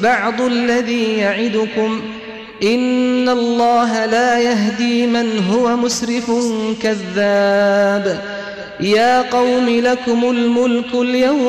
بعض الذي يعدكم إن الله لا يهدي من هو مسرف كذاب. يا قوم لكم الملك اليوم